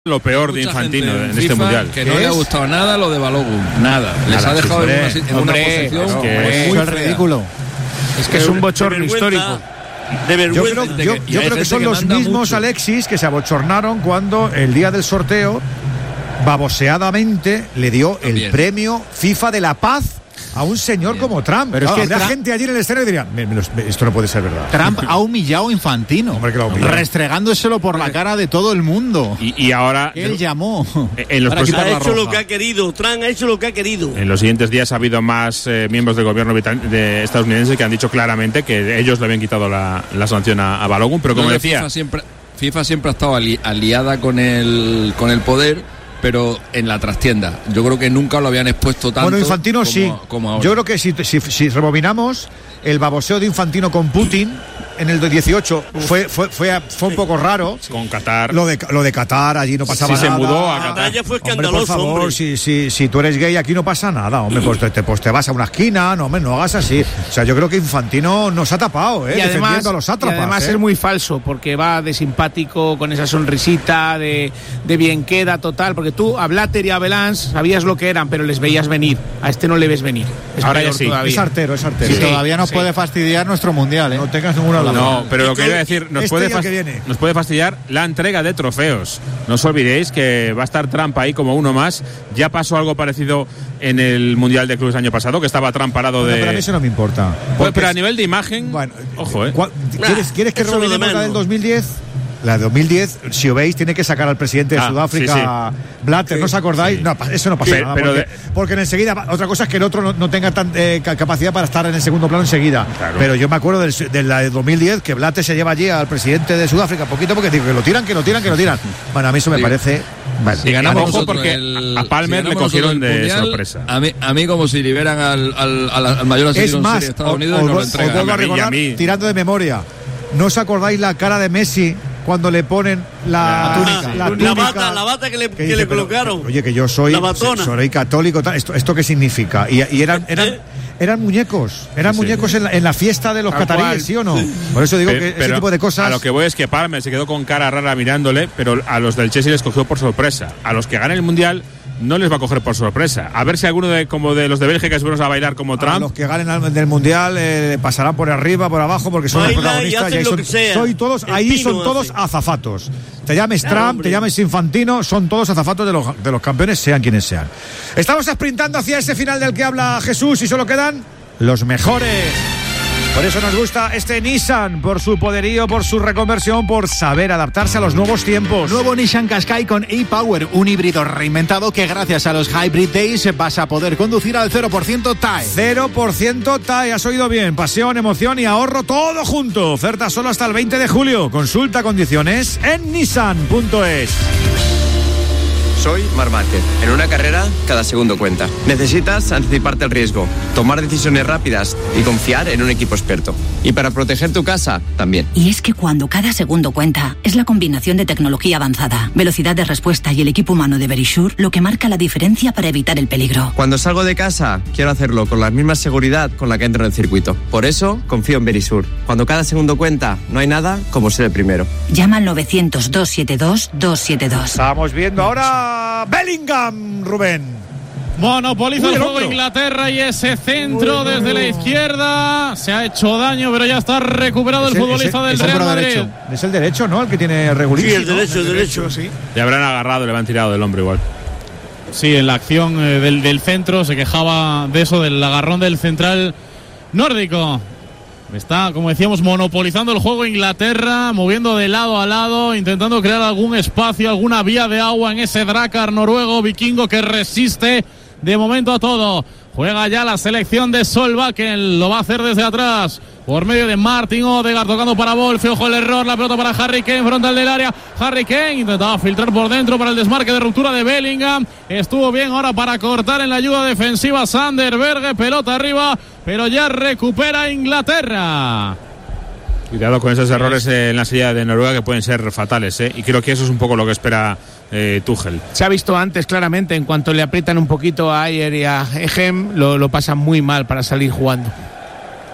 Lo peor de Infantino en este mundial. Que no le ha gustado nada lo de Balogun. Nada. Les ha dejado en una posición muy ridículo. Es que es un bochorno histórico. De vergüenza. Yo creo que son los mismos, mucho. Alexis, que se abochornaron cuando el día del sorteo baboseadamente le dio el premio FIFA de la Paz a un señor como Trump. Pero es que la gente allí en el escenario diría, esto no puede ser verdad. Trump ha humillado a Infantino, restregándoselo por la cara de todo el mundo. Y ahora él llamó. Ha hecho lo que ha querido. Trump ha hecho lo que ha querido. En los siguientes días ha habido más miembros del gobierno de estadounidense que han dicho claramente que ellos le habían quitado la sanción a Balogun, pero como decía, FIFA siempre ha estado aliada con el poder, pero en la trastienda. Yo creo que nunca lo habían expuesto tanto. Bueno, Infantino como ahora. Yo creo que si rebobinamos, el baboseo de Infantino con Putin en el 18 fue un poco raro. Con Qatar. Lo de Qatar, allí no pasaba nada. Se mudó a Qatar. Ya fue escandaloso, por favor, si tú eres gay aquí no pasa nada, hombre, pues te vas a una esquina, no hagas así. O sea, yo creo que Infantino nos ha tapado, y además, defendiendo a los sátrapas. Y además es muy falso, porque va de simpático, con esa sonrisita, de bien queda total, porque tú a Blatter y a Belans sabías lo que eran, pero les veías venir. A este no le ves venir. Ahora ya sí. Es artero. Sí, todavía nos puede fastidiar nuestro mundial, No tengas ninguna duda. No, pero lo que iba a decir, nos puede fastidiar la entrega de trofeos. No os olvidéis que va a estar Trump ahí como uno más. Ya pasó algo parecido en el Mundial de Clubes año pasado, que estaba Trump parado de... Pero a mí eso no me importa. Pero a nivel de imagen, ojo, ¿Quieres que robemos la del 2010? La de 2010, si os veis, tiene que sacar al presidente de Sudáfrica, Blatter, ¿no os acordáis? Sí. No, eso no pasa nada, porque enseguida, otra cosa es que el otro no tenga capacidad para estar en el segundo plano enseguida. Claro. Pero yo me acuerdo de la de 2010, que Blatter se lleva allí al presidente de Sudáfrica, poquito porque digo, que lo tiran. Bueno, a mí eso me parece... Si ganamos porque a Palmer le cogieron de sorpresa. A mí como si liberan al mayor asesino en serie de Estados Unidos y nos lo entregan. Os vuelvo a recordar, tirando de memoria, ¿no os acordáis la cara de Messi cuando le ponen la bata que le colocaron? Oye, que yo soy católico, tal. ¿Esto qué significa? Y eran muñecos, en la fiesta de los cataríes, ¿sí o no? Por eso digo que ese tipo de cosas... A lo que voy es que Palmer se quedó con cara rara mirándole, pero a los del Chelsea les cogió por sorpresa. A los que ganen el Mundial no les va a coger por sorpresa. A ver si alguno como de los de Bélgica se ponen a bailar como Trump. A los que ganen del Mundial pasarán por arriba, por abajo, porque son los protagonistas. Ahí son todos azafatos. Te llames Trump, te llames Infantino, son todos azafatos de los campeones, sean quienes sean. Estamos sprintando hacia ese final del que habla Jesús y solo quedan los mejores. Por eso nos gusta este Nissan, por su poderío, por su reconversión, por saber adaptarse a los nuevos tiempos. Nuevo Nissan Qashqai con e-Power, un híbrido reinventado que gracias a los Hybrid Days vas a poder conducir al 0% TAE. 0% TAE, has oído bien. Pasión, emoción y ahorro, todo junto. Oferta solo hasta el 20 de julio. Consulta condiciones en nissan.es. Soy Marc Márquez. En una carrera, cada segundo cuenta. Necesitas anticiparte al riesgo, tomar decisiones rápidas y confiar en un equipo experto. Y para proteger tu casa, también. Y es que cuando cada segundo cuenta, es la combinación de tecnología avanzada, velocidad de respuesta y el equipo humano de Verisure lo que marca la diferencia para evitar el peligro. Cuando salgo de casa, quiero hacerlo con la misma seguridad con la que entro en el circuito. Por eso, confío en Verisure. Cuando cada segundo cuenta, no hay nada como ser el primero. Llama al 900-272-272. Estamos viendo ahora Bellingham, Rubén. Monopoliza el juego Inglaterra y ese centro desde la izquierda se ha hecho daño, pero ya está recuperado el futbolista del Real Madrid. Es el derecho, ¿no? El que tiene regulín. Sí, el derecho, sí. Le habrán agarrado, le han tirado del hombro igual. Sí, en la acción del centro se quejaba de eso, del agarrón del central nórdico. Está, como decíamos, monopolizando el juego Inglaterra, moviendo de lado a lado, intentando crear algún espacio, alguna vía de agua en ese Drakkar noruego vikingo que resiste de momento a todo. Juega ya la selección de Solbakken, lo va a hacer desde atrás, por medio de Martin Odegaard, tocando para Wolf, ojo el error, la pelota para Harry Kane, frontal del área, Harry Kane intentaba filtrar por dentro para el desmarque de ruptura de Bellingham, estuvo bien ahora para cortar en la ayuda defensiva Sander Berge, pelota arriba, pero ya recupera Inglaterra. Cuidado con esos errores en la silla de Noruega que pueden ser fatales, y creo que eso es un poco lo que espera Tuchel. Se ha visto antes claramente, en cuanto le aprietan un poquito a Ayer y a Egem, lo pasan muy mal para salir jugando.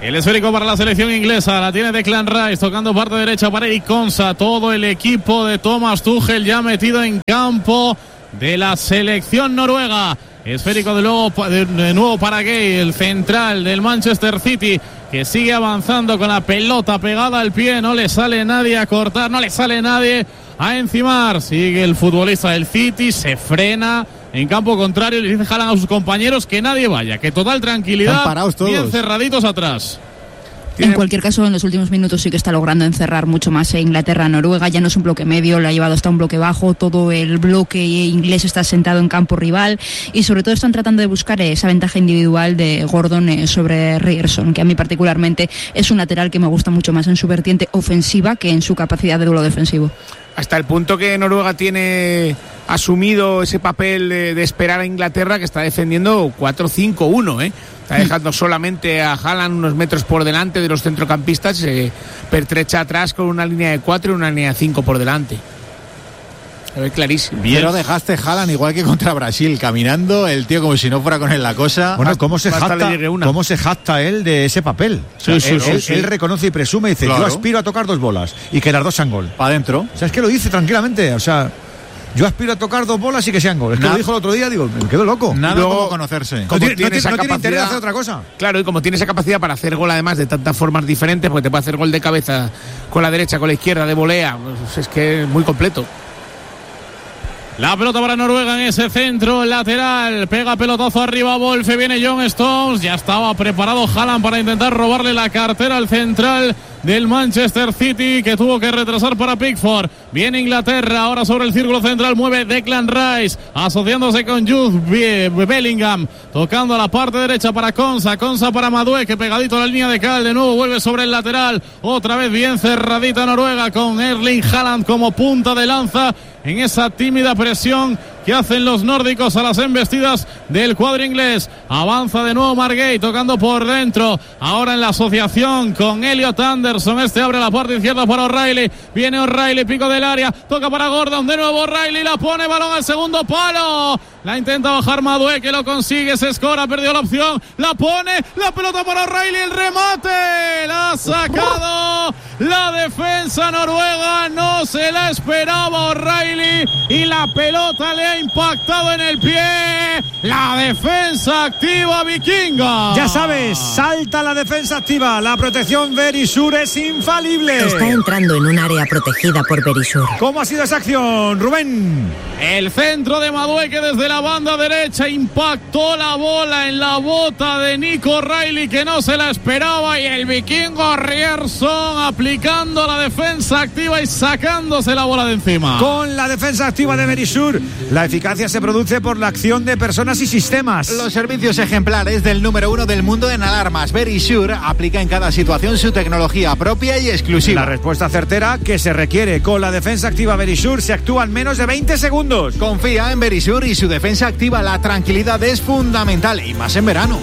El esférico para la selección inglesa, la tiene Declan Rice, tocando parte derecha para Eric Konsa. Todo el equipo de Thomas Tuchel ya metido en campo de la selección noruega. Esférico de nuevo para Gay, el central del Manchester City, que sigue avanzando con la pelota pegada al pie. No le sale nadie a cortar, no le sale nadie a encimar. Sigue el futbolista del City, se frena en campo contrario, le dice Haaland a sus compañeros que nadie vaya, que total tranquilidad, bien cerraditos atrás. En cualquier caso, en los últimos minutos sí que está logrando encerrar mucho más Inglaterra-Noruega. Ya no es un bloque medio, lo ha llevado hasta un bloque bajo. Todo el bloque inglés está sentado en campo rival y sobre todo están tratando de buscar esa ventaja individual de Gordon sobre Ryerson, que a mí particularmente es un lateral que me gusta mucho más en su vertiente ofensiva que en su capacidad de duelo defensivo. Hasta el punto que Noruega tiene asumido ese papel de esperar a Inglaterra, que está defendiendo 4-5-1, Está dejando solamente a Haaland unos metros por delante de los centrocampistas, se pertrecha atrás con una línea de 4 y una línea de 5 por delante. Se ve clarísimo. Pero dejaste Haaland igual que contra Brasil, caminando, el tío como si no fuera con él la cosa. Bueno, ¿cómo se jacta él de ese papel? Él reconoce y presume y dice, claro, yo aspiro a tocar 2 bolas y que las 2 sean gol. Para adentro. O sea, es que lo dice tranquilamente, o sea... Yo aspiro a tocar 2 bolas y que sean goles. Es que lo dijo el otro día, digo, me quedo loco. Nada como conocerse. No tiene interés de hacer otra cosa. Claro, y como tiene esa capacidad para hacer gol además de tantas formas diferentes, porque te puede hacer gol de cabeza con la derecha, con la izquierda, de volea, pues es que es muy completo. La pelota para Noruega en ese centro lateral, pega pelotazo arriba Wolfe, viene John Stones, ya estaba preparado Haaland para intentar robarle la cartera al central del Manchester City, que tuvo que retrasar para Pickford. Viene Inglaterra, ahora sobre el círculo central mueve Declan Rice, asociándose con Jude Bellingham, tocando a la parte derecha para Konsa para Madueke, pegadito a la línea de cal, de nuevo vuelve sobre el lateral, otra vez bien cerradita Noruega con Erling Haaland como punta de lanza en esa tímida presión que hacen los nórdicos a las embestidas del cuadro inglés. Avanza de nuevo Margay tocando por dentro, ahora en la asociación con Elliot Anderson, abre la parte izquierda para O'Reilly, viene O'Reilly, pico del área, toca para Gordon, de nuevo O'Reilly, la pone, balón al segundo palo, la intenta bajar Madueke, que lo consigue, se escora, perdió la opción, la pone, la pelota para O'Reilly, el remate, la ha sacado la defensa noruega, no se la esperaba O'Reilly y la pelota le ha impactado en el pie. La defensa activa vikinga. Ya sabes, salta la defensa activa. La protección Verisur es infalible. Está entrando en un área protegida por Verisur. ¿Cómo ha sido esa acción, Rubén? El centro de Madueke desde la banda derecha impactó la bola en la bota de Nico O'Reilly, que no se la esperaba, y el vikingo Ryerson aplicando la defensa activa y sacándose la bola de encima. Con la defensa activa de Verisur, la eficacia se produce por la acción de personas y sistemas. Los servicios ejemplares del número 1 del mundo en alarmas. Verisur aplica en cada situación su tecnología propia y exclusiva. La respuesta certera que se requiere. Con la defensa activa Verisur se actúa en menos de 20 segundos. Confía en Verisur y su defensa activa. La tranquilidad es fundamental, y más en verano.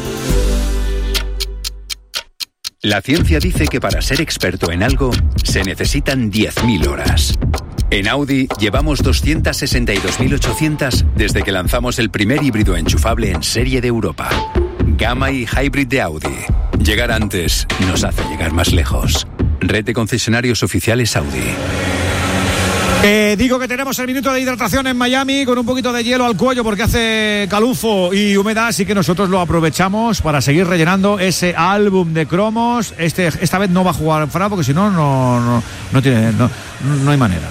La ciencia dice que para ser experto en algo se necesitan 10.000 horas. En Audi llevamos 262.800 desde que lanzamos el primer híbrido enchufable en serie de Europa. Gamma y Hybrid de Audi. Llegar antes nos hace llegar más lejos. Red de concesionarios oficiales Audi. Digo que tenemos el minuto de hidratación en Miami con un poquito de hielo al cuello porque hace calufo y humedad, así que nosotros lo aprovechamos para seguir rellenando ese álbum de cromos. Esta vez no va a jugar Fra porque si no no hay manera.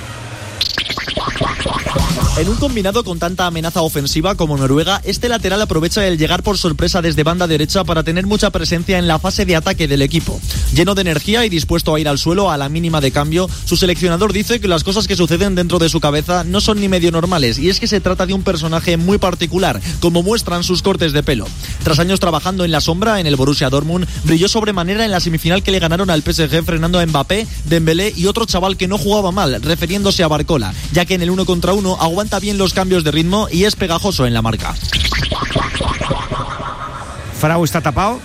En un combinado con tanta amenaza ofensiva como Noruega, este lateral aprovecha el llegar por sorpresa desde banda derecha para tener mucha presencia en la fase de ataque del equipo. Lleno de energía y dispuesto a ir al suelo a la mínima de cambio, su seleccionador dice que las cosas que suceden dentro de su cabeza no son ni medio normales, y es que se trata de un personaje muy particular, como muestran sus cortes de pelo. Tras años trabajando en la sombra en el Borussia Dortmund, brilló sobremanera en la semifinal que le ganaron al PSG frenando a Mbappé, Dembélé y otro chaval que no jugaba mal, refiriéndose a Barcola, ya que en el 1 contra 1 aguanta bien los cambios de ritmo y es pegajoso en la marca. ¿Frau está tapado?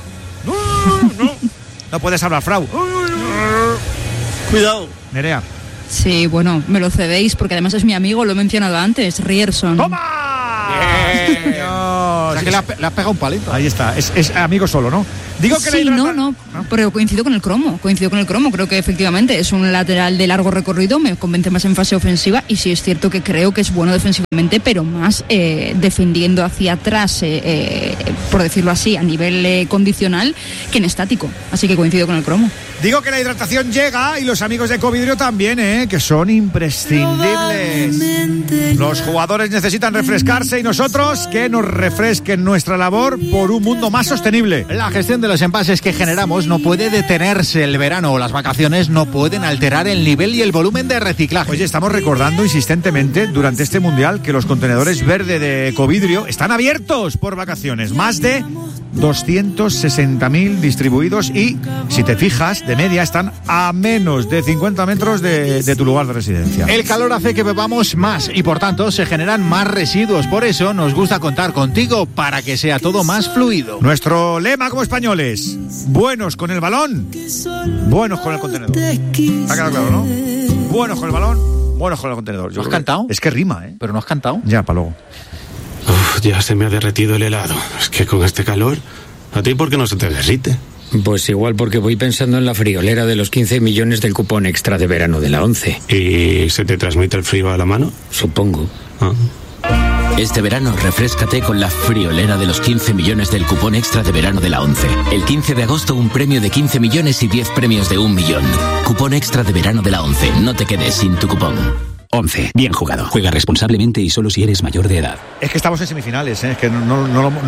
No puedes hablar, Frau. Cuidado. Nerea. Sí, bueno, me lo cedéis porque además es mi amigo, lo he mencionado antes, Ryerson. ¡Toma! O sea que le has pegado un palito. Ahí está, es amigo solo, ¿no? Digo que sí, pero coincido con el cromo. Creo que efectivamente es un lateral de largo recorrido, me convence más en fase ofensiva, y sí es cierto que creo que es bueno defensivamente, pero más defendiendo hacia atrás, por decirlo así, a nivel condicional, que en estático. Así que coincido con el cromo. Digo que la hidratación llega, y los amigos de Ecovidrio también, que son imprescindibles. Los jugadores necesitan refrescarse, y nosotros que nos refresquen nuestra labor por un mundo más sostenible. La gestión de los envases que generamos no puede detenerse. El verano o las vacaciones no pueden alterar el nivel y el volumen de reciclaje. Oye, estamos recordando insistentemente durante este mundial que los contenedores verde de Ecovidrio están abiertos por vacaciones. Más de 260.000 distribuidos, y si te fijas, de media están a menos de 50 metros de tu lugar de residencia. El calor hace que bebamos más y por tanto se generan más residuos. Por eso nos gusta contar contigo para que sea todo más fluido. Nuestro lema como españoles: buenos con el balón, buenos con el contenedor. ¿Está quedado claro, no? Buenos con el balón, buenos con el contenedor. ¿No has cantado? Es que rima, ¿eh? ¿Pero no has cantado? Ya, para luego. Ya se me ha derretido el helado. Es que con este calor, ¿a ti por qué no se te derrite? Pues igual porque voy pensando en la friolera de los 15 millones del cupón extra de verano de la 11. ¿Y se te transmite el frío a la mano? Supongo. Este verano refréscate con la friolera de los 15 millones del cupón extra de verano de la 11. El 15 de agosto un premio de 15 millones y 10 premios de 1 millón. Cupón extra de verano de la 11. No te quedes sin tu cupón. 11. Bien jugado. Juega responsablemente y solo si eres mayor de edad. Es que estamos en semifinales, es que no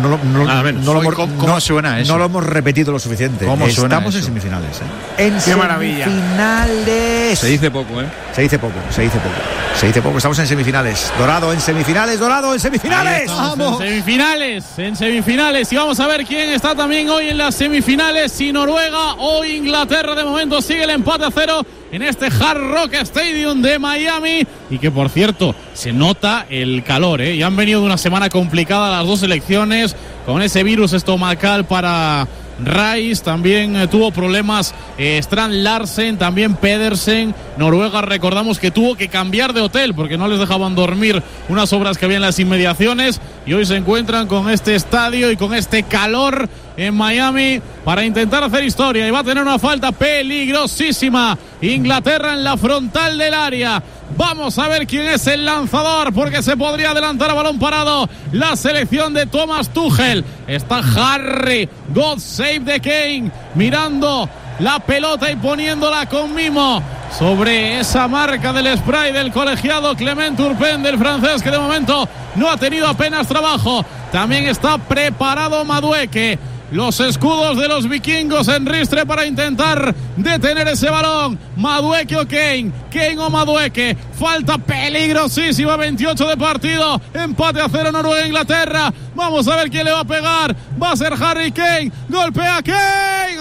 suena eso? No lo hemos repetido lo suficiente. Estamos en semifinales, ¡Qué maravilla! Semifinales. Se dice poco, Se dice poco. Estamos en semifinales. Dorado en semifinales. ¡Vamos! En semifinales. Y vamos a ver quién está también hoy en las semifinales. Si Noruega o Inglaterra. De momento sigue el empate a 0 en este Hard Rock Stadium de Miami, y que por cierto se nota el calor, y han venido de una semana complicada las dos selecciones, con ese virus estomacal para Rice, también tuvo problemas Strand Larsen, también Pedersen. Noruega, recordamos que tuvo que cambiar de hotel porque no les dejaban dormir unas obras que había en las inmediaciones, y hoy se encuentran con este estadio y con este calor en Miami para intentar hacer historia, y va a tener una falta peligrosísima Inglaterra en la frontal del área. Vamos a ver quién es el lanzador, porque se podría adelantar a balón parado la selección de Thomas Tuchel. Está Harry, God Save the King, mirando la pelota y poniéndola con mimo sobre esa marca del spray del colegiado Clement Turpin, del francés, que de momento no ha tenido apenas trabajo. También está preparado Madueke. Los escudos de los vikingos en ristre para intentar detener ese balón. Madueke o Kane o Madueke. Falta peligrosísima, 28 de partido. Empate a 0 Noruega-Inglaterra. Vamos a ver quién le va a pegar. Va a ser Harry Kane. Golpea Kane.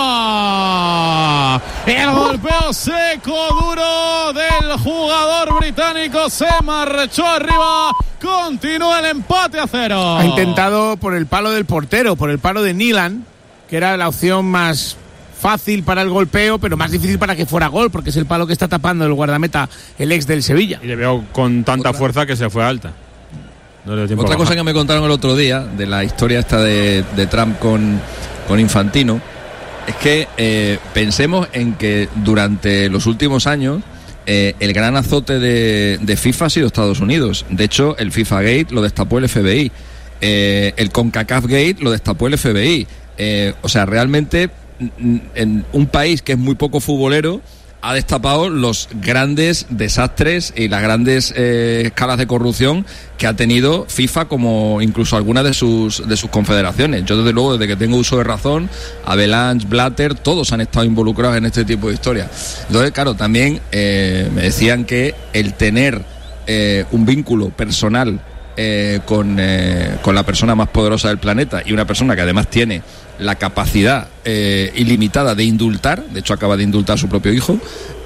Arriba. El golpeo seco, duro del jugador británico. Se marchó arriba. Continúa el empate a 0. Ha intentado por el palo del portero, por el palo de Nilan, que era la opción más fácil para el golpeo, pero más difícil para que fuera gol, porque es el palo que está tapando el guardameta, el ex del Sevilla. Y le veo con tanta fuerza que se fue alta. No le dio tiempo. Otra cosa que me contaron el otro día de la historia esta de Trump con Infantino es que pensemos en que durante los últimos años el gran azote de FIFA ha sido Estados Unidos. De hecho, el FIFA Gate lo destapó el FBI. El CONCACAF Gate lo destapó el FBI. O sea, realmente en un país que es muy poco futbolero ha destapado los grandes desastres y las grandes escalas de corrupción que ha tenido FIFA, como incluso algunas de sus confederaciones. Yo, desde luego, desde que tengo uso de razón, Avalanche, Blatter, todos han estado involucrados en este tipo de historias. Entonces, claro, también me decían que el tener un vínculo personal con la persona más poderosa del planeta, y una persona que además tiene la capacidad ilimitada de indultar, de hecho acaba de indultar a su propio hijo,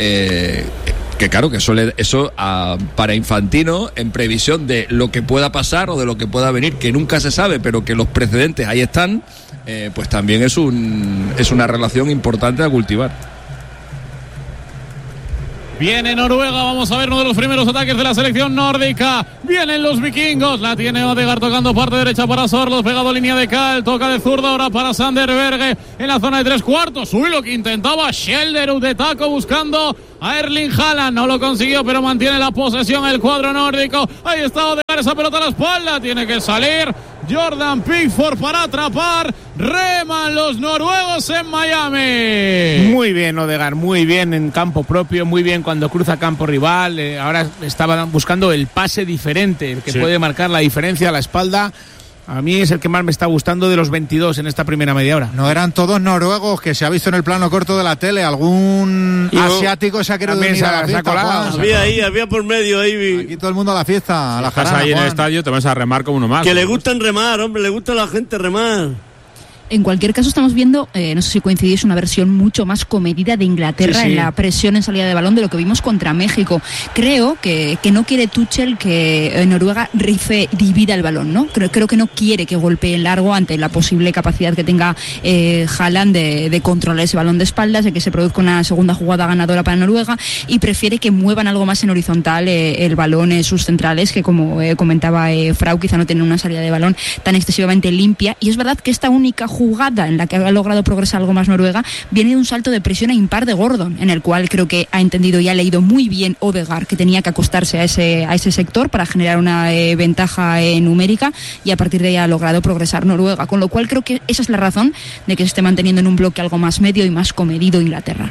que claro, que eso para Infantino, en previsión de lo que pueda pasar o de lo que pueda venir, que nunca se sabe, pero que los precedentes ahí están, pues también es una relación importante a cultivar. Viene Noruega, vamos a ver uno de los primeros ataques de la selección nórdica. Vienen los vikingos, la tiene Odegaard tocando parte derecha para Sorloth, pegado línea de cal, toca de zurda ahora para Sander Berge en la zona de 3/4. Uy, lo que intentaba Schelderud de taco buscando a Erling Haaland, no lo consiguió, pero mantiene la posesión el cuadro nórdico. Ahí está Odegaard, esa pelota a la espalda, tiene que salir Jordan Pickford para atrapar. Reman los noruegos en Miami. Muy bien Odegaard, muy bien en campo propio, muy bien cuando cruza campo rival. Ahora estaba buscando el pase diferente, el que puede marcar la diferencia a la espalda. A mí es el que más me está gustando de los 22 en esta primera media hora. No eran todos noruegos, que se ha visto en el plano corto de la tele. Algún asiático se ha querido unir a la fiesta. Había por medio ahí. Aquí todo el mundo a la fiesta, a la jarana. Estás ahí en el estadio, te vas a remar como uno más. Que le gustan remar, hombre, le gusta a la gente remar. En cualquier caso estamos viendo, no sé si coincidís, una versión mucho más comedida de Inglaterra en la presión en salida de balón de lo que vimos contra México. Creo que no quiere Tuchel que Noruega divida el balón, ¿no? Creo que no quiere que golpee en largo ante la posible capacidad que tenga Haaland de controlar ese balón de espaldas, de que se produzca una segunda jugada ganadora para Noruega, y prefiere que muevan algo más en horizontal el balón sus centrales, que como comentaba Frau, quizá no tienen una salida de balón tan excesivamente limpia. Y es verdad que esta única jugada en la que ha logrado progresar algo más Noruega viene de un salto de presión a impar de Gordon, en el cual creo que ha entendido y ha leído muy bien Odegaard que tenía que acostarse a ese sector para generar una ventaja numérica, y a partir de ahí ha logrado progresar Noruega, con lo cual creo que esa es la razón de que se esté manteniendo en un bloque algo más medio y más comedido Inglaterra.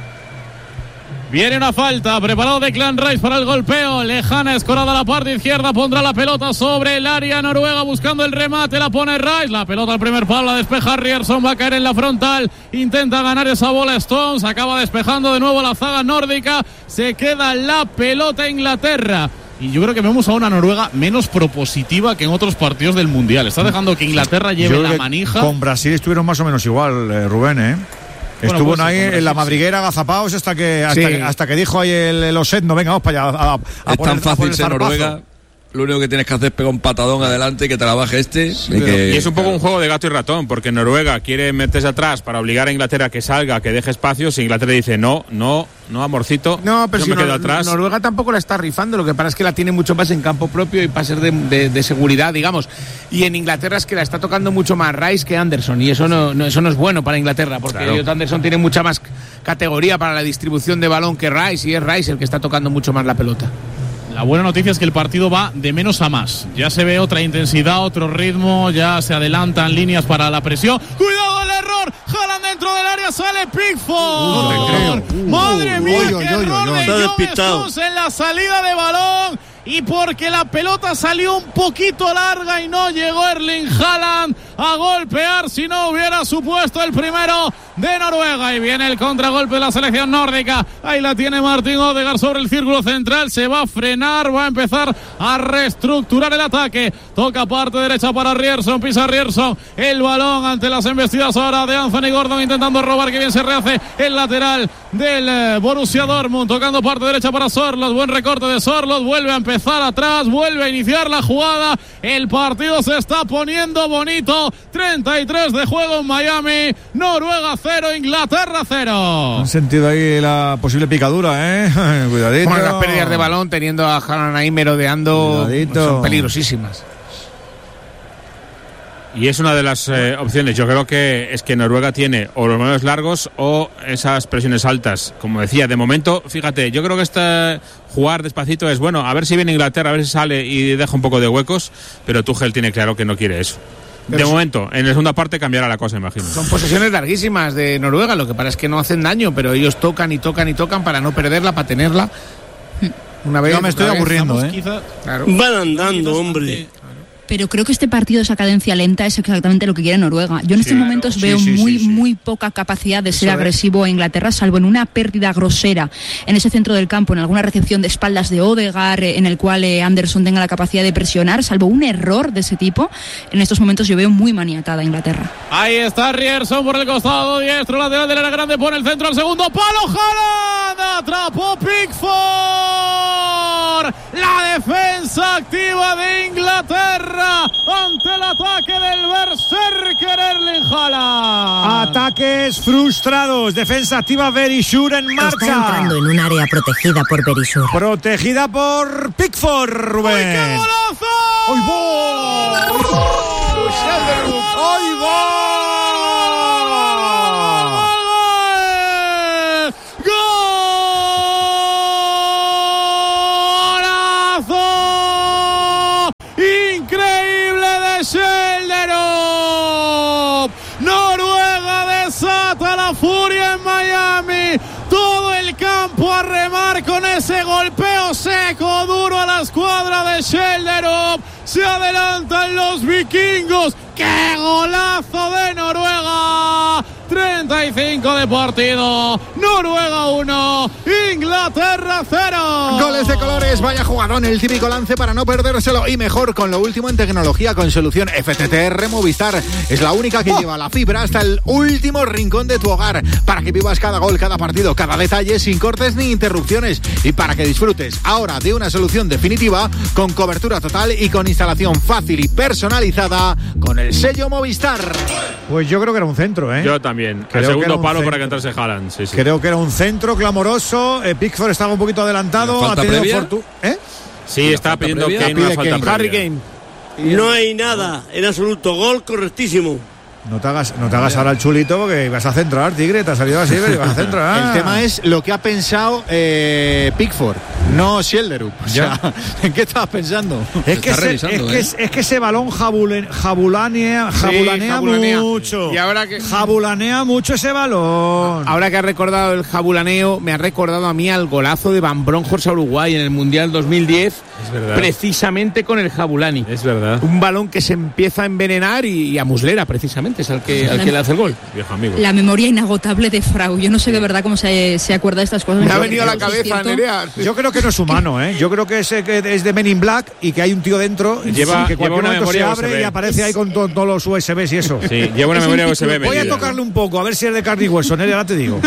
Viene una falta, preparado Declan Rice para el golpeo, lejana, escorada a la parte izquierda, pondrá la pelota sobre el área Noruega buscando el remate, la pone Rice, la pelota al primer palo, la despeja Ryerson, va a caer en la frontal, intenta ganar esa bola Stones, acaba despejando de nuevo la zaga nórdica, se queda la pelota Inglaterra. Y yo creo que vemos a una Noruega menos propositiva que en otros partidos del Mundial. Está dejando que Inglaterra lleve la manija. Con Brasil estuvieron más o menos igual, Rubén, Estuvo ahí en la madriguera agazapados hasta que dijo ahí el Osetno, venga, vamos para allá. Es tan fácil ser Noruega. Lo único que tienes que hacer es pegar un patadón adelante y que te la baje Y es un poco un juego de gato y ratón, porque Noruega quiere meterse atrás para obligar a Inglaterra a que salga, que deje espacios, y Inglaterra dice no, amorcito, no, pero yo me quedo atrás. Noruega tampoco la está rifando, lo que pasa es que la tiene mucho más en campo propio y pases de seguridad, digamos. Y en Inglaterra es que la está tocando mucho más Rice que Anderson, y eso no es bueno para Inglaterra, porque Elliot Anderson tiene mucha más categoría para la distribución de balón que Rice, y es Rice el que está tocando mucho más la pelota. La buena noticia es que el partido va de menos a más. Ya se ve otra intensidad, otro ritmo, ya se adelantan líneas para la presión. ¡Cuidado el error! Haaland dentro del área, sale Pickford. ¡Madre mía, qué error de John Stones en la salida de balón! Y porque la pelota salió un poquito larga y no llegó Erling Haaland a golpear, si no hubiera supuesto el primero de Noruega. Y viene el contragolpe de la selección nórdica. Ahí la tiene Martin Odegaard sobre el círculo central. Se va a frenar, va a empezar a reestructurar el ataque. Toca parte derecha para Ryerson, pisa Ryerson el balón ante las embestidas ahora de Anthony Gordon, intentando robar, que bien se rehace el lateral del Borussia Dortmund, tocando parte derecha para Sorloth. Buen recorte de Sorloth, vuelve a empezar atrás, vuelve a iniciar la jugada. El partido se está poniendo bonito. 33 de juego en Miami. Noruega 0, Inglaterra 0. Han sentido ahí la posible picadura, Cuidadito. Bueno, las pérdidas de balón, teniendo a Haaland ahí merodeando, son peligrosísimas. Y es una de las opciones. Yo creo que es que Noruega tiene o los balones largos o esas presiones altas. Como decía, de momento, fíjate, yo creo que jugar despacito es bueno. A ver si viene Inglaterra, a ver si sale y deja un poco de huecos. Pero Tuchel tiene claro que no quiere eso. De momento, en la segunda parte cambiará la cosa, imagino. Son posesiones larguísimas de Noruega. Lo que pasa es que no hacen daño, pero ellos tocan y tocan y tocan para no perderla, para tenerla. Una vez, yo me estoy aburriendo, Claro. Van andando, hombre. Pero creo que este partido, esa cadencia lenta, es exactamente lo que quiere Noruega. Yo en estos momentos veo muy poca capacidad de ser agresivo a Inglaterra, salvo en una pérdida grosera en ese centro del campo, en alguna recepción de espaldas de Odegaard, en el cual Anderson tenga la capacidad de presionar, salvo un error de ese tipo. En estos momentos yo veo muy maniatada a Inglaterra. Ahí está Ryerson por el costado diestro, lateral del área grande, pone el centro al segundo palo, Haaland, atrapó Pickford. señor. La defensa activa de Inglaterra ante el ataque del berserker Erling Haaland. Ataques frustrados. Defensa activa Verisure en marcha. Está entrando en un área protegida por Verisure. Protegida por Pickford, Rubén. ¡Ay, qué golazo! ¡Ay, gol! ¡Ay, gol! Furia en Miami, todo el campo a remar con ese golpeo seco, duro a la escuadra de Schjelderup. Se adelantan los vikingos. ¡Qué golazo de Noruega! 35 de partido. Noruega 1, Inglaterra 0. Goles de colores, vaya jugadón, el típico lance para no perdérselo y mejor con lo último en tecnología con solución FTTR Movistar. Es la única que lleva la fibra hasta el último rincón de tu hogar para que vivas cada gol, cada partido, cada detalle sin cortes ni interrupciones y para que disfrutes ahora de una solución definitiva con cobertura total y con instalación fácil y personalizada con el sello Movistar. Pues yo creo que era un centro, ¿eh? Yo también. El segundo palo para que entrase Haaland. Sí, sí. Creo que era un centro clamoroso. Pickford estaba un poquito adelantado. Ha tenido fortuna. Sí, estaba pidiendo Kane una falta previa. Harry Kane. No hay nada en absoluto. Gol correctísimo. No te hagas ahora el chulito porque ibas a centrar, Tigre, te ha salido así, pero ibas a centrar. El tema es lo que ha pensado Pickford, no Schjelderup. O sea, ¿en qué estabas pensando? Es que ese balón jabulanea mucho. Y ahora que jabulanea mucho ese balón. Ahora que ha recordado el jabulaneo, me ha recordado a mí al golazo de Van Bronckhorst a Uruguay en el Mundial 2010. Es verdad. Precisamente con el jabulani. Es verdad. Un balón que se empieza a envenenar y a Muslera, precisamente. Es al que le hace el gol. Viejo amigo. La memoria inagotable de Frau. Yo no sé de verdad cómo se acuerda de estas cosas. Me ha venido a la cabeza, Nerea. Yo creo que no es humano, ¿eh? Yo creo que es de Men in Black y que hay un tío dentro que cualquier momento memoria se abre USB. Y aparece ahí con todos los USBs y eso. Sí, lleva una memoria USB. Voy a tocarle un poco, a ver si es de carne y hueso, Nerea, ahora te digo.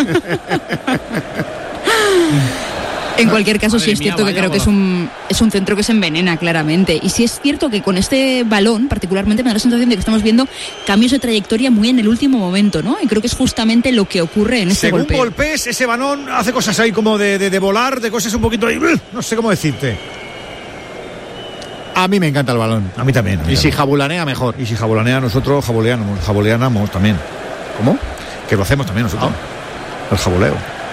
En cualquier caso, sí es cierto que creo que es un centro que se envenena claramente. Y sí es cierto que con este balón, particularmente, me da la sensación de que estamos viendo cambios de trayectoria muy en el último momento, ¿no? Y creo que es justamente lo que ocurre en ese golpe. Según golpes, ese balón hace cosas ahí como de volar, de cosas un poquito ahí, no sé cómo decirte. A mí me encanta el balón. A mí también. Y si jabulanea, mejor. Y si jabulanea, nosotros jabuleamos también. ¿Cómo? Que lo hacemos también nosotros. El jabuleo.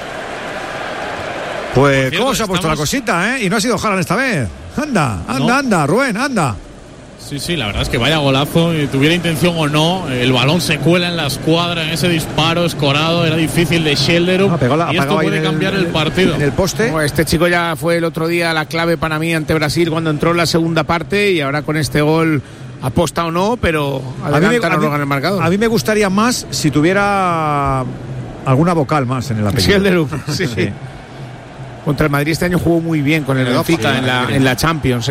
Pues, ¿cómo se ha puesto la cosita, Y no ha sido Haaland esta vez. Anda, Rubén, anda. Sí, la verdad es que vaya golazo. Tuviera intención o no, el balón se cuela en la escuadra, en ese disparo escorado. Era difícil de Schjelderup. Y esto puede cambiar el partido. En el poste. Bueno, este chico ya fue el otro día la clave para mí ante Brasil cuando entró en la segunda parte. Y ahora con este gol, aposta o no, pero adelanta Noruega en el marcador. A mí me gustaría más si tuviera alguna vocal más en el apellido. Schjelderup, sí. Contra el Madrid este año jugó muy bien con el Benfica en la Champions,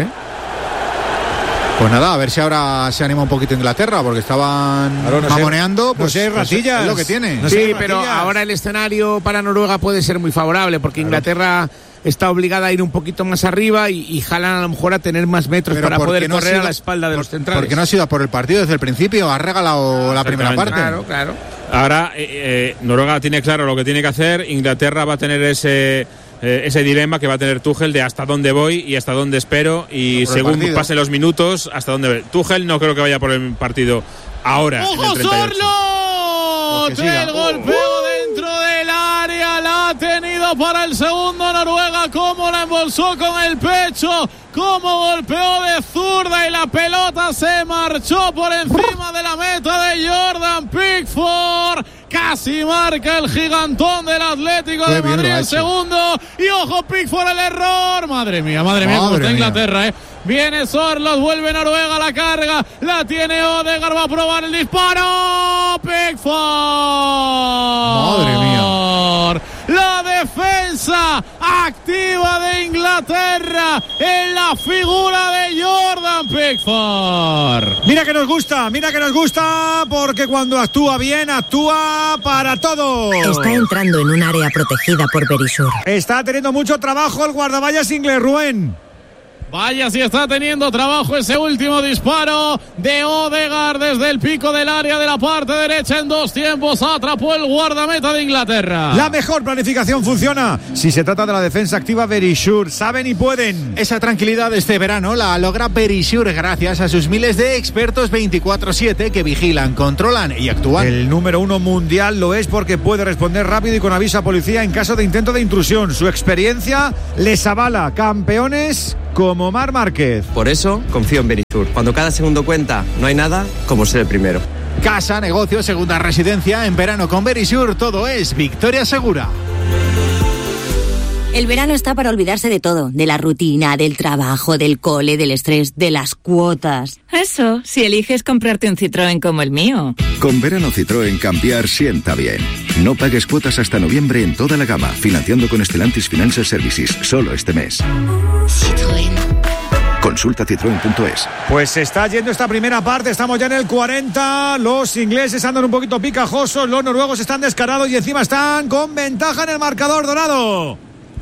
Pues nada, a ver si ahora se anima un poquito Inglaterra, porque estaban mamoneando. Pues es ratillas. Es lo que tiene. Sí, pero ahora el escenario para Noruega puede ser muy favorable, porque Inglaterra está obligada a ir un poquito más arriba y Haaland a lo mejor a tener más metros para poder correr a la espalda de los centrales. Porque no ha sido por el partido desde el principio, ha regalado la primera parte. Claro. Ahora Noruega tiene claro lo que tiene que hacer. Inglaterra va a tener ese dilema que va a tener Tuchel de hasta dónde voy y hasta dónde espero y según pasen los minutos hasta dónde voy. Tuchel no creo que vaya por el partido ahora. ¡Ojo, en el 38. El golpeo dentro del área la ha tenido para el segundo Noruega. Cómo la embolsó con el pecho, cómo golpeó de zurda y la pelota se marchó por encima de la meta de Jordan Pickford. Casi marca el gigantón del Atlético de Madrid el segundo. Y ojo, Pickford, el error. Madre mía, cómo está Inglaterra, Viene Sorloth, vuelve Noruega a la carga. La tiene Odegaard, va a probar el disparo. Pickford. Madre mía. La defensa activa de Inglaterra en la figura de Jordan Pickford. Mira que nos gusta, porque cuando actúa bien, actúa para todos. Está entrando en un área protegida por Verisure. Está teniendo mucho trabajo el guardaballas inglés, Rubén. Vaya si está teniendo trabajo ese último disparo de Odegaard desde el pico del área de la parte derecha en 2 tiempos. Atrapó el guardameta de Inglaterra. La mejor planificación funciona si se trata de la defensa activa Verisure. Saben y pueden. Esa tranquilidad este verano la logra Verisure gracias a sus miles de expertos 24/7 que vigilan, controlan y actúan. El número 1 mundial lo es porque puede responder rápido y con aviso a policía en caso de intento de intrusión. Su experiencia les avala. Campeones como Marc Márquez. Por eso confío en Verisure. Cuando cada segundo cuenta, no hay nada como ser el primero. Casa, negocio, segunda residencia. En verano con Verisure todo es victoria segura. El verano está para olvidarse de todo, de la rutina, del trabajo, del cole, del estrés, de las cuotas. Eso, si eliges comprarte un Citroën como el mío. Con verano Citroën cambiar sienta bien. No pagues cuotas hasta noviembre en toda la gama, financiando con Stellantis Financial Services, solo este mes. Citroën. Consulta citroen.es. Pues se está yendo esta primera parte, estamos ya en el 40, los ingleses andan un poquito picajosos, los noruegos están descarados y encima están con ventaja en el marcador, Dorado.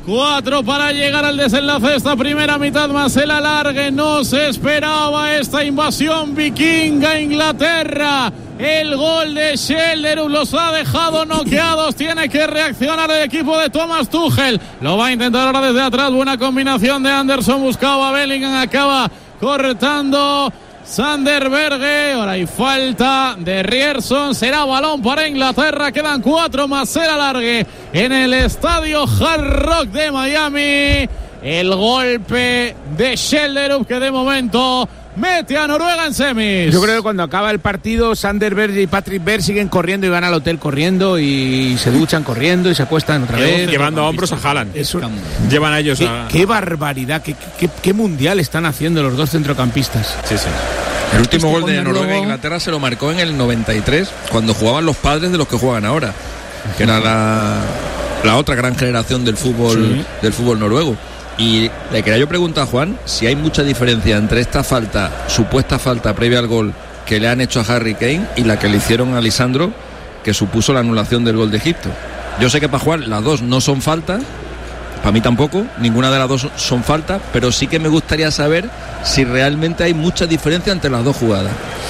4 para llegar al desenlace de esta primera mitad más el alargue. No se esperaba esta invasión vikinga a Inglaterra. El gol de Schelderup los ha dejado noqueados. Tiene que reaccionar el equipo de Thomas Tuchel. Lo va a intentar ahora desde atrás. Buena combinación de Anderson. Buscaba a Bellingham. Acaba cortando Sander Berge. Ahora hay falta de Rierson. Será balón para Inglaterra. Quedan 4 más el alargue en el estadio Hard Rock de Miami. El golpe de Schelderup que de momento mete a Noruega en semis. Yo creo que cuando acaba el partido, Sander Berge y Patrick Berg siguen corriendo y van al hotel corriendo y se duchan corriendo y se acuestan otra vez. Llevando a hombros a Haaland. Llevan a ellos Qué barbaridad, qué mundial están haciendo los dos centrocampistas. Sí, sí. El último gol de Noruega e Inglaterra se lo marcó en el 93, cuando jugaban los padres de los que juegan ahora, que era la otra gran generación del fútbol noruego. Y le quería yo preguntar a Juan si hay mucha diferencia entre esta supuesta falta previa al gol que le han hecho a Harry Kane y la que le hicieron a Lisandro, que supuso la anulación del gol de Egipto. Yo sé que para Juan las dos no son falta, para mí tampoco, ninguna de las dos son falta, pero sí que me gustaría saber si realmente hay mucha diferencia entre las dos jugadas.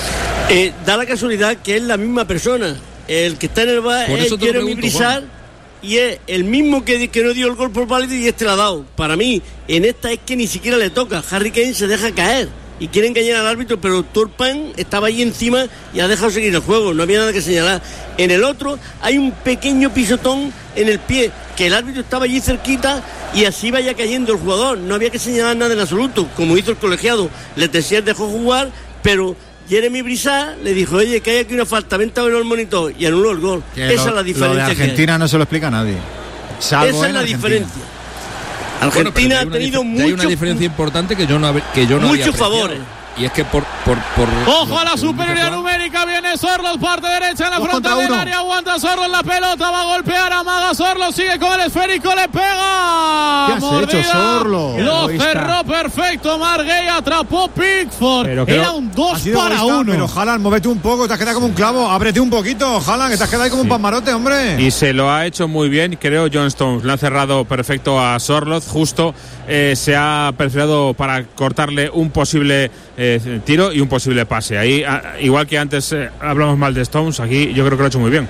Da la casualidad que es la misma persona. El que está en el bar es Jeremy Brizard y es el mismo que no dio el gol por válido y este la ha dado. Para mí, en esta es que ni siquiera le toca. Harry Kane se deja caer y quiere engañar al árbitro, pero Turpan estaba ahí encima y ha dejado seguir el juego. No había nada que señalar. En el otro hay un pequeño pisotón en el pie, que el árbitro estaba allí cerquita y así vaya cayendo el jugador. No había que señalar nada en absoluto, como hizo el colegiado. Le dejó jugar, pero Jeremy Brizard le dijo: oye, que hay aquí una falta, vente a ver el monitor, y anuló el gol. Esa es la diferencia. Lo de Argentina no se lo explica a nadie. Esa es la diferencia. Argentina ha tenido hay una diferencia importante que yo no muchos favores. Y es que por ¡ojo a la superioridad numérica! Viene Sorloth, parte derecha en la frontal del área. Aguanta Sorloth la pelota, va a golpear, amaga Sorloth, sigue con el esférico, le pega. ¿Qué has hecho, Sorloth? Lo cerró perfecto Marguey, atrapó Pickford. Era un 2-1. Pero Haaland, móvete un poco, te has quedado como un clavo. Ábrete un poquito, Haaland, que te has quedado ahí como un pasmarote, hombre. Y se lo ha hecho muy bien, creo, John Stones. Le ha cerrado perfecto a Sorloth, justo se ha perfilado para cortarle un posible tiro y un posible pase. Ahí, igual que antes hablamos mal de Stones, aquí yo creo que lo ha hecho muy bien.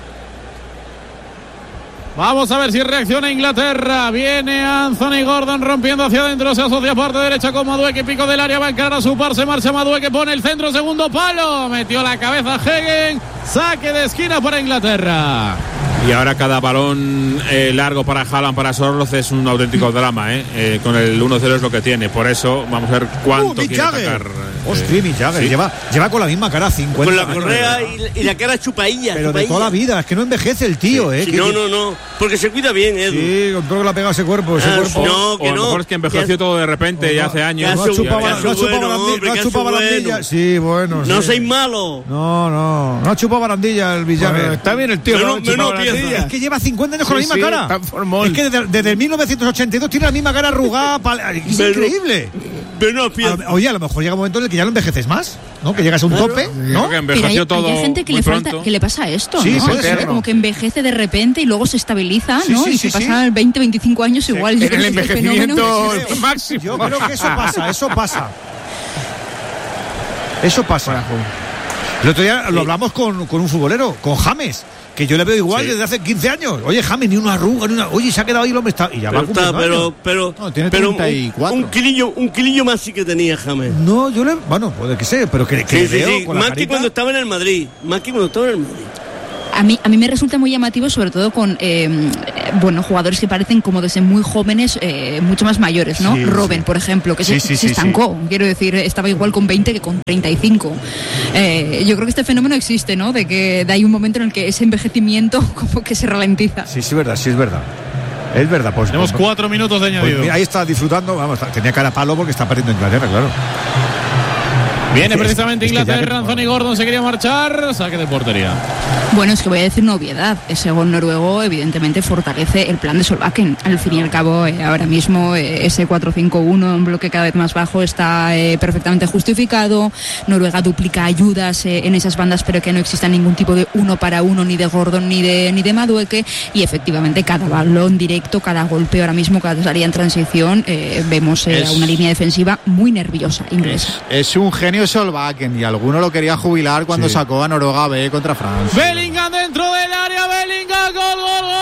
Vamos a ver si reacciona Inglaterra. Viene Anthony Gordon rompiendo hacia adentro, se asocia parte derecha con Madueke, pico del área, va a encarar a su par, se marcha Madueke, pone el centro, segundo palo, metió la cabeza Hegen, saque de esquina para Inglaterra. Y ahora cada balón largo para Haaland, para Sorloth es un auténtico drama, con el 1-0 es lo que tiene, por eso vamos a ver cuánto quiere atacar. Hostia, Mick Jagger, ¿sí? lleva con la misma cara 50 con la correa y la cara chupailla. Pero de toda la vida, es que no envejece el tío, sí, no, porque se cuida bien, Edu. Sí, con todo lo que le ha pegado ese cuerpo. No, que a lo mejor es que envejeció todo de repente y hace años. No ha chupado barandilla. Sí, bueno. No seáis malos. No ha chupado barandilla el Villager. Está bien el tío. Es que lleva 50 años con la misma cara. Es que desde 1982 tiene la misma cara arrugada. Es increíble. Oye, a lo mejor llega un momento en el que ya lo envejeces más, ¿no? Que llegas a un tope, ¿no? Pero hay gente que le pasa esto, sí, ¿no? Como que envejece de repente y luego se estabiliza, ¿no? Y si pasan 20, 25 años igual. En el envejecimiento máximo. Yo creo que eso pasa. El otro día lo hablamos con un futbolero, con James, que yo le veo igual desde hace 15 años. Oye, James, ni una arruga, ni una... Oye, se ha quedado ahí el hombre. Y ya tiene 34. Un kilillo más sí que tenía James. No, bueno, puede que sea, pero que veo con la más carita. que cuando estaba en el Madrid. A mí me resulta muy llamativo, sobre todo con jugadores que parecen como desde muy jóvenes, mucho más mayores, ¿no? Robben, por ejemplo, que se estancó. Quiero decir, estaba igual con 20 que con 35. Yo creo que este fenómeno existe, ¿no? De que hay un momento en el que ese envejecimiento como que se ralentiza. Sí, es verdad. Es verdad. Pues, tenemos 4 minutos de añadido. Pues, ahí está disfrutando. Vamos, tenía cara a palo porque está perdiendo Inglaterra, claro. Viene precisamente Inglaterra, Anthony Gordon se quería marchar, saque de portería. Bueno, es que voy a decir una obviedad. Ese gol noruego evidentemente fortalece el plan de Solbakken. Al fin y al cabo, ahora mismo ese 4-5-1, un bloque cada vez más bajo, está perfectamente justificado. Noruega duplica ayudas en esas bandas, pero que no exista ningún tipo de 1 para 1 ni de Gordon ni de Madueke. Y efectivamente cada balón directo, cada golpe ahora mismo, cada salida en transición, vemos a una línea defensiva muy nerviosa inglesa. Es un genio Solbakken y alguno lo quería jubilar cuando sacó a Noruega B contra Francia. Bellingham dentro del área, Bellingham, gol.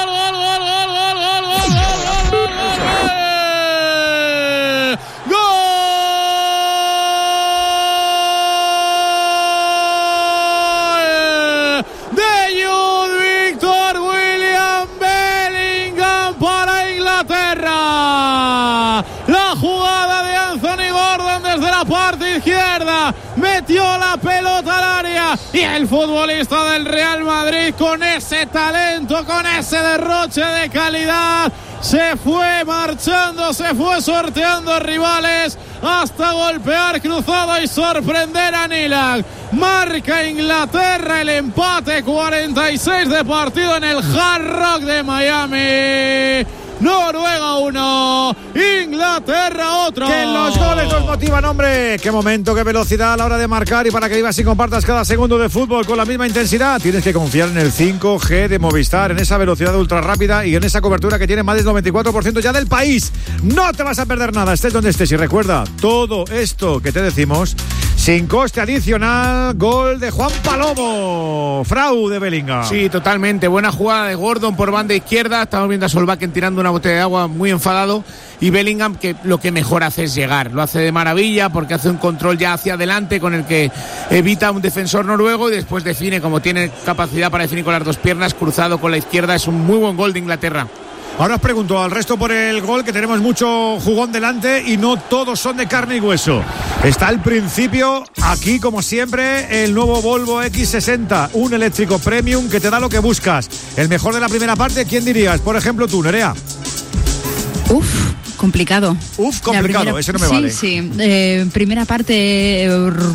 De Jude Victor William Bellingham para Inglaterra. La jugada de Anthony Gordon desde la parte izquierda. Metió la pelota al área y el futbolista del Real Madrid, con ese talento, con ese derroche de calidad, se fue marchando, se fue sorteando rivales hasta golpear cruzado y sorprender a Nilan. Marca Inglaterra el empate, 46 de partido en el Hard Rock de Miami. Noruega 1, Inglaterra otro. Que los goles nos motivan, hombre. Qué momento, qué velocidad a la hora de marcar. Y para que vivas y compartas cada segundo de fútbol con la misma intensidad, tienes que confiar en el 5G de Movistar, en esa velocidad ultra rápida y en esa cobertura que tiene más del 94% ya del país. No te vas a perder nada, estés donde estés. Y recuerda, todo esto que te decimos sin coste adicional. Gol de Juan Palomo, Frau de Bellingham. Sí, totalmente. Buena jugada de Gordon por banda izquierda. Estamos viendo a Solbakken tirando una botella de agua, muy enfadado. Y Bellingham, que lo que mejor hace es llegar. Lo hace de maravilla porque hace un control ya hacia adelante con el que evita a un defensor noruego y después define, como tiene capacidad para definir con las dos piernas, cruzado con la izquierda. Es un muy buen gol de Inglaterra. Ahora os pregunto al resto por el gol, que tenemos mucho jugón delante y no todos son de carne y hueso. Está al principio, aquí como siempre, el nuevo Volvo X60, un eléctrico premium que te da lo que buscas. El mejor de la primera parte, ¿quién dirías? Por ejemplo tú, Nerea. Complicado. Complicado, ese no me vale. Sí. Primera parte,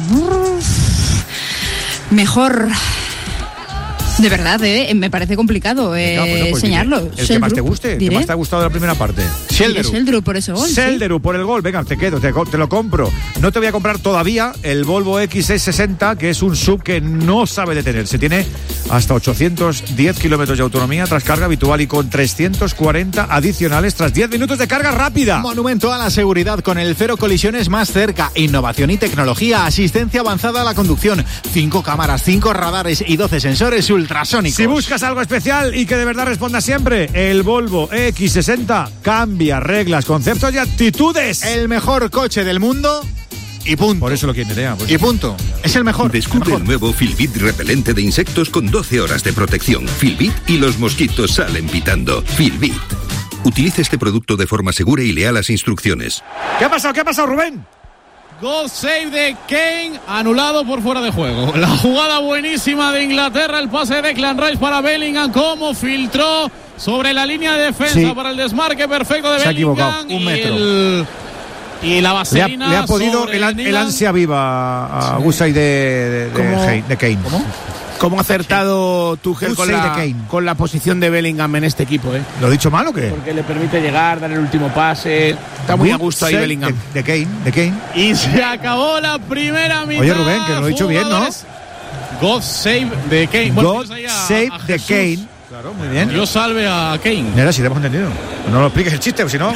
mejor. De verdad, me parece complicado enseñarlo. El que más te guste, ¿qué más te ha gustado de la primera parte? Selderu por ese gol. Selderu por el gol, venga, te lo compro. No te voy a comprar todavía el Volvo X60, que es un sub que no sabe detenerse. Tiene hasta 810 kilómetros de autonomía tras carga habitual y con 340 adicionales tras 10 minutos de carga rápida. Monumento a la seguridad con el cero colisiones más cerca. Innovación y tecnología, asistencia avanzada a la conducción. 5 cámaras, 5 radares y 12 sensores ultrasónicos. Si buscas algo especial y que de verdad responda siempre, el Volvo X60 cambia reglas, conceptos y actitudes. El mejor coche del mundo y punto. Por eso lo quiere Nerea. Y punto. Es el mejor. Descubre el nuevo Filbit repelente de insectos con 12 horas de protección. Filbit y los mosquitos salen pitando. Filbit. Utilice este producto de forma segura y lea las instrucciones. ¿Qué ha pasado, Rubén? Goal save de Kane, anulado por fuera de juego. La jugada buenísima de Inglaterra, el pase de Declan Rice para Bellingham, cómo filtró sobre la línea de defensa para el desmarque perfecto de Bellingham. Se ha equivocado, un metro. Y la vaselina le ha podido el ansia viva a Gusay de Kane. ¿Cómo? ¿Cómo ha acertado Tuchel con la posición de Bellingham en este equipo? ¿Lo he dicho mal o qué? Porque le permite llegar, dar el último pase. Está muy a gusto ahí Bellingham. De Kane. Y se acabó la primera mitad. Oye, Rubén, que lo he dicho bien, ¿no? God save de Kane. God save de Kane. Claro, muy bien. Dios salve a Kane. Mira, si te hemos entendido. No lo expliques el chiste, si no...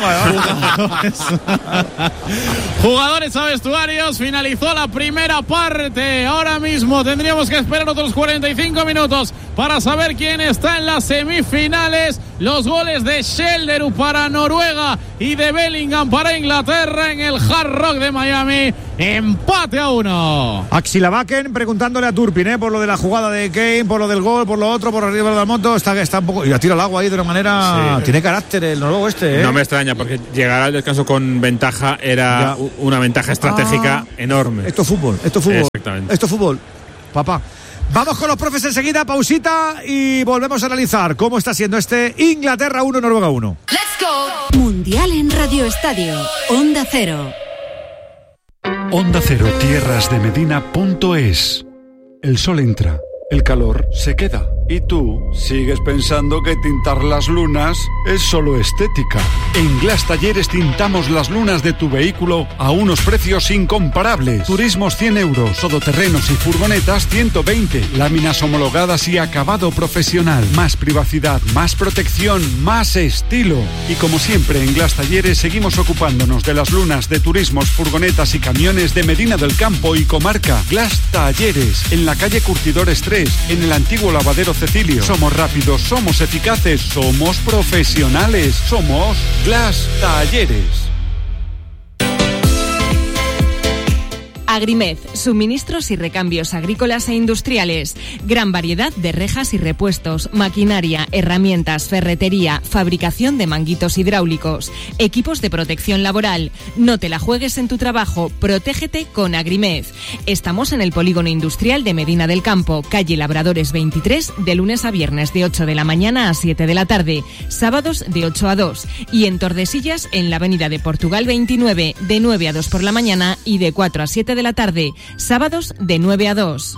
Jugadores a vestuarios, finalizó la primera parte. Ahora mismo tendríamos que esperar otros 45 minutos para saber quién está en las semifinales. Los goles de Schelderup para Noruega y de Bellingham para Inglaterra en el Hard Rock de Miami. Empate a 1. Axel Bakken preguntándole a Turpin, por lo de la jugada de Kane, por lo del gol, por lo otro, por arriba de la moto. Está un poco... Y la tira al agua ahí de una manera... Sí. Tiene carácter el noruego este, No me extraña, porque llegar al descanso con ventaja era una ventaja estratégica enorme. Esto es fútbol. Exactamente. Esto es fútbol, papá. Vamos con los profes enseguida, pausita, y volvemos a analizar cómo está siendo este Inglaterra 1, Noruega 1. ¡Let's go! Mundial en Radio Estadio. Onda Cero. Onda Cero, tierrasdemedina.es. El sol entra, el calor se queda. Y tú sigues pensando que tintar las lunas es solo estética. En Glass Talleres tintamos las lunas de tu vehículo a unos precios incomparables. Turismos 100 euros, todoterrenos y furgonetas 120. Láminas homologadas y acabado profesional. Más privacidad, más protección, más estilo. Y como siempre en Glass Talleres seguimos ocupándonos de las lunas de turismos, furgonetas y camiones de Medina del Campo y comarca. Glass Talleres, en la calle Curtidores 3, en el antiguo lavadero Cecilio. Somos rápidos, somos eficaces, somos profesionales, somos Glass Talleres. Agrimez, suministros y recambios agrícolas e industriales. Gran variedad de rejas y repuestos, maquinaria, herramientas, ferretería, fabricación de manguitos hidráulicos, equipos de protección laboral. No te la juegues en tu trabajo, protégete con Agrimez. Estamos en el polígono industrial de Medina del Campo, calle Labradores 23, de lunes a viernes de 8 de la mañana a 7 de la tarde, sábados de 8 a 2. Y en Tordesillas, en la avenida de Portugal 29, de 9 a 2 por la mañana y de 4 a 7 de la tarde, sábados de 9 a 2.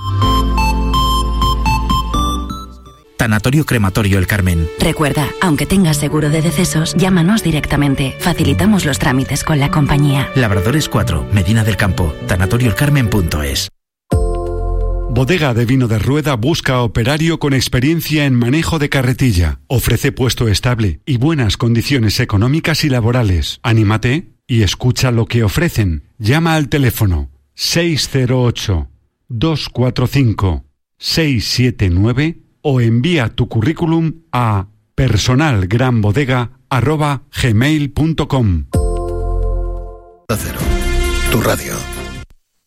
Tanatorio Crematorio El Carmen. Recuerda, aunque tengas seguro de decesos, llámanos directamente. Facilitamos los trámites con la compañía. Labradores 4, Medina del Campo, tanatorioelcarmen.es. Bodega de Vino de Rueda busca operario con experiencia en manejo de carretilla. Ofrece puesto estable y buenas condiciones económicas y laborales. Anímate y escucha lo que ofrecen. Llama al teléfono 608-245-679 o envía tu currículum a personalgranbodega@gmail.com. Tu radio.